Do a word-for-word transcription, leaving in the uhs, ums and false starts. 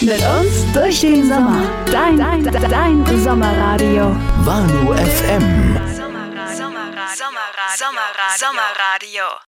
Mit uns durch den Sommer. Dein, dein, dein Sommerradio. Warnow F M. Sommer, Sommer, Sommer, Sommerradio.